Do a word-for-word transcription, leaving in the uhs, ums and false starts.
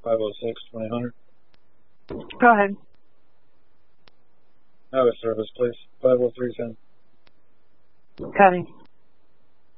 five oh six, twenty hundred. Go ahead. Highway service, please. five oh three, ten. Copy.